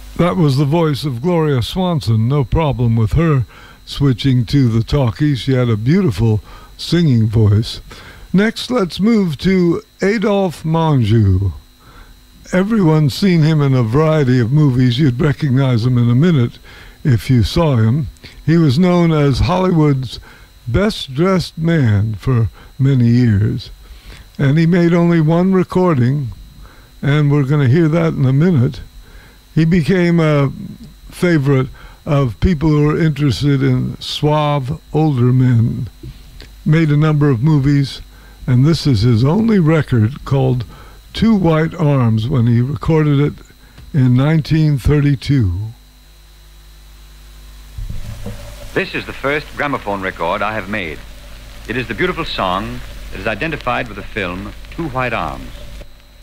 That was the voice of Gloria Swanson. No problem with her switching to the talkie. She had a beautiful singing voice. Next, let's move to Adolphe Menjou. Everyone's seen him in a variety of movies. You'd recognize him in a minute if you saw him. He was known as Hollywood's best-dressed man for many years. And he made only one recording, and we're going to hear that in a minute. He became a favorite of people who are interested in suave, older men. Made a number of movies, and this is his only record called Two White Arms when he recorded it in 1932. This is the first gramophone record I have made. It is the beautiful song that is identified with the film Two White Arms.